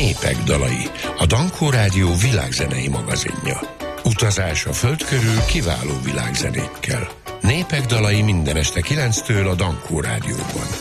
Népek dalai, a Dankó Rádió világzenei magazinja. Utazás a föld körül kiváló világzenékkel. Népek dalai minden este 9-től a Dankó Rádióban.